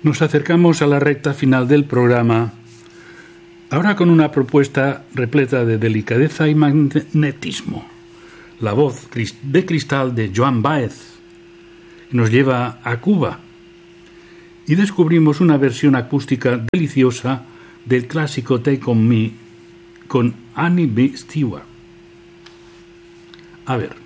Nos acercamos a la recta final del programa, ahora con una propuesta repleta de delicadeza y magnetismo. La voz de cristal de Joan Baez nos lleva a Cuba y descubrimos una versión acústica deliciosa del clásico Take On Me con Annie B. Stewart. A ver.